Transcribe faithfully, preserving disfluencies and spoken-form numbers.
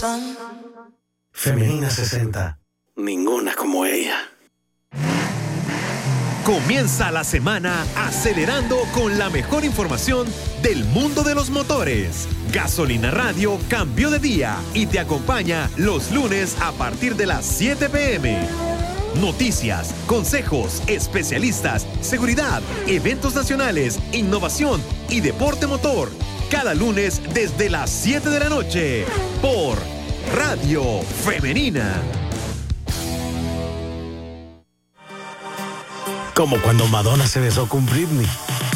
corazón. Femenina sesenta. Ninguna como ella. Comienza la semana acelerando con la mejor información del mundo de los motores. Gasolina Radio cambió de día y te acompaña los lunes a partir de las siete pe eme. Noticias, consejos, especialistas, seguridad, eventos nacionales, innovación y deporte motor. Cada lunes desde las siete de la noche por Radio Femenina. Como cuando Madonna se besó con Britney.